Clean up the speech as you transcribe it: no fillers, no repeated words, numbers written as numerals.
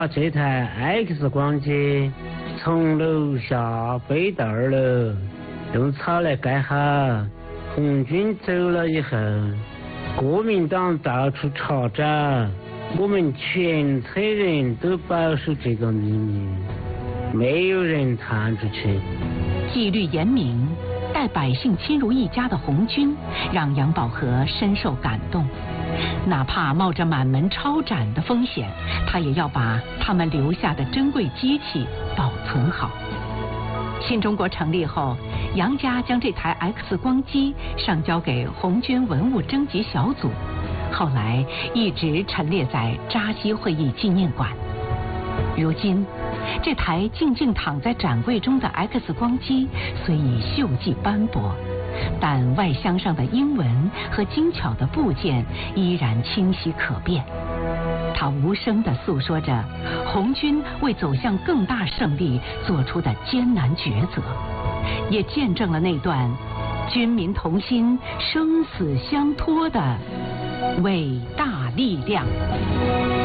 这台 X 光机从楼下背到2楼，用草来盖好。红军走了以后，国民党到处查找，我们全村人都保守这个秘密，没有人探出去。 纪律严明、待百姓亲如一家的红军，让杨宝和深受感动。哪怕冒着满门抄斩的风险，他也要把他们留下的珍贵机器保存好。新中国成立后，杨家将这台 X 光机上交给红军文物征集小组，后来一直陈列在扎西会议纪念馆。如今，这台静静躺在展柜中的 X 光机虽已锈迹斑驳，但外箱上的英文和精巧的部件依然清晰可辨。它无声地诉说着红军为走向更大胜利做出的艰难抉择，也见证了那段军民同心、生死相托的伟大力量。